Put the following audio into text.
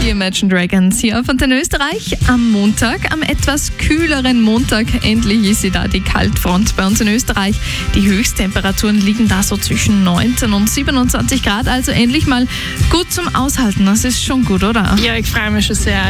Die Imagine Dragons hier auf Antenne Österreich am Montag, am etwas kühleren Montag. Endlich ist sie da, die Kaltfront bei uns in Österreich. Die Höchsttemperaturen liegen da so zwischen 19 und 27 Grad, also endlich mal gut zum Aushalten. Das ist schon gut, oder? Ja, ich freue mich schon sehr.